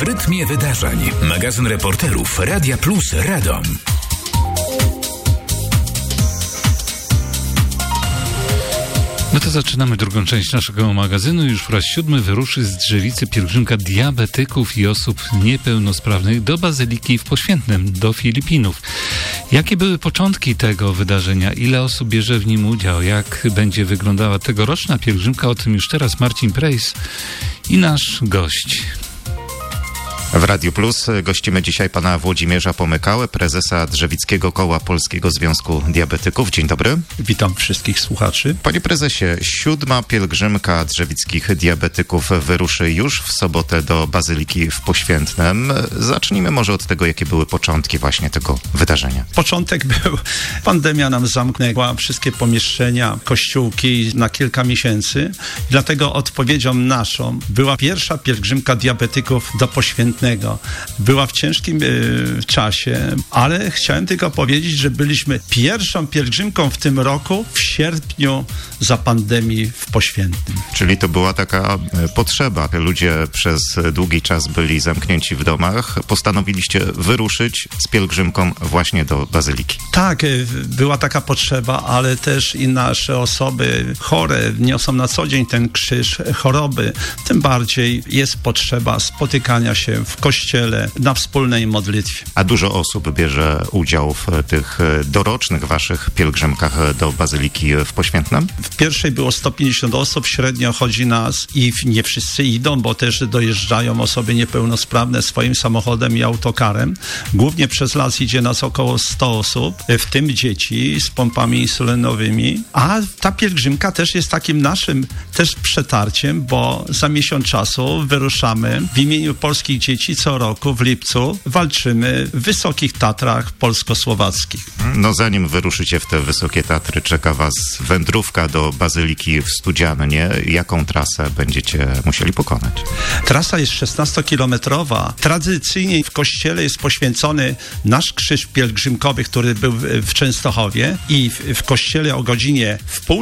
W rytmie wydarzeń. Magazyn reporterów Radia Plus Radom. No to zaczynamy drugą część naszego magazynu. Już po raz 7 wyruszy z Drzewicy pielgrzymka diabetyków i osób niepełnosprawnych do Bazyliki w Poświętnem, do Filipinów. Jakie były początki tego wydarzenia? Ile osób bierze w nim udział? Jak będzie wyglądała tegoroczna pielgrzymka? O tym już teraz Marcin Prejs i nasz gość. W Radiu Plus gościmy dzisiaj pana Włodzimierza Pomykałę, prezesa Drzewickiego Koła Polskiego Związku Diabetyków. Dzień dobry. Witam wszystkich słuchaczy. Panie prezesie, 7. pielgrzymka drzewickich diabetyków wyruszy już w sobotę do Bazyliki w Poświętnem. Zacznijmy może od tego, jakie były początki właśnie tego wydarzenia. Początek był, pandemia nam zamknęła wszystkie pomieszczenia, kościółki na kilka miesięcy. Dlatego odpowiedzią naszą była pierwsza pielgrzymka diabetyków do Poświętnego. Była w ciężkim czasie, ale chciałem tylko powiedzieć, że byliśmy pierwszą pielgrzymką w tym roku w sierpniu za pandemii w Poświętnym. Czyli to była taka potrzeba. Ludzie przez długi czas byli zamknięci w domach. Postanowiliście wyruszyć z pielgrzymką właśnie do Bazyliki. Tak, była taka potrzeba, ale też i nasze osoby chore niosą na co dzień ten krzyż choroby. Tym bardziej jest potrzeba spotykania się w kościele na wspólnej modlitwie. A dużo osób bierze udział w tych dorocznych waszych pielgrzymkach do Bazyliki w Poświętnem? W pierwszej było 150 osób, średnio chodzi nas i nie wszyscy idą, bo też dojeżdżają osoby niepełnosprawne swoim samochodem i autokarem. Głównie przez las idzie nas około 100 osób, w tym dzieci z pompami insulinowymi, a ta pielgrzymka też jest takim naszym też przetarciem, bo za miesiąc czasu wyruszamy w imieniu polskich dzieci co roku w lipcu walczymy w Wysokich Tatrach polsko-słowackich. No zanim wyruszycie w te Wysokie Tatry, czeka was wędrówka do Bazyliki w Studziannie. Jaką trasę będziecie musieli pokonać? Trasa jest 16-kilometrowa. Tradycyjnie w kościele jest poświęcony nasz krzyż pielgrzymkowy, który był w Częstochowie i w kościele o godzinie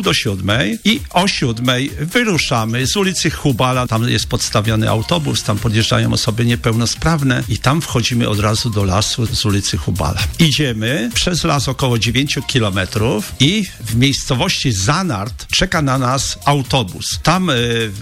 6:30 i o 7:00 wyruszamy z ulicy Hubala. Tam jest podstawiony autobus, tam podjeżdżają osoby niepełnosprawne i tam wchodzimy od razu do lasu z ulicy Hubala. Idziemy przez las około 9 kilometrów i w miejscowości Zanart czeka na nas autobus. Tam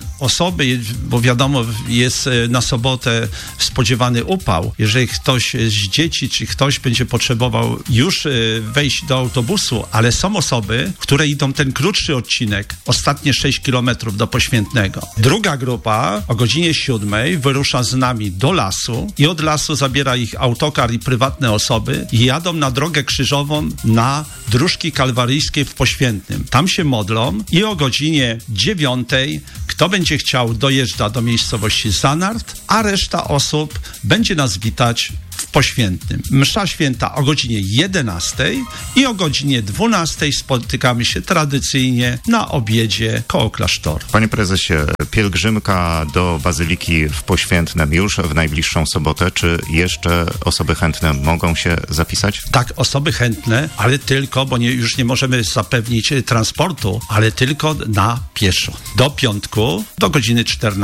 osoby, bo wiadomo, jest na sobotę spodziewany upał. Jeżeli ktoś z dzieci, czy ktoś będzie potrzebował już wejść do autobusu, ale są osoby, które idą ten krótszy odcinek, ostatnie 6 kilometrów do Poświętnego. Druga grupa o godzinie 7:00 wyrusza z nami do lasu i od lasu zabiera ich autokar i prywatne osoby i jadą na drogę krzyżową na Dróżki Kalwaryjskie w Poświętnym. Tam się modlą i o godzinie 9:00 kto będzie chciał dojeżdża do miejscowości Zanart, a reszta osób będzie nas witać w Poświętnym. Msza święta o godzinie 11:00 i o godzinie 12:00 spotykamy się tradycyjnie na obiedzie koło klasztoru. Panie prezesie, pielgrzymka do Bazyliki w Poświętnem już w najbliższą sobotę. Czy jeszcze osoby chętne mogą się zapisać? Tak, osoby chętne, ale tylko, bo już nie możemy zapewnić transportu, ale tylko na pieszo. Do piątku, do godziny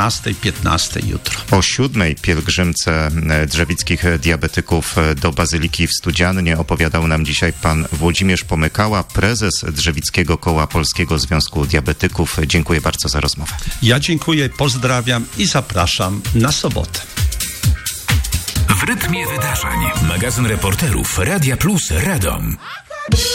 14:15 jutro. O 7. pielgrzymce drzewickich diabetyków do Bazyliki w Studziannie opowiadał nam dzisiaj pan Włodzimierz Pomykała, prezes Drzewickiego Koła Polskiego Związku Diabetyków. Dziękuję bardzo za rozmowę. Ja dziękuję, pozdrawiam i zapraszam na sobotę. W rytmie wydarzeń. Magazyn reporterów Radia Plus Radom.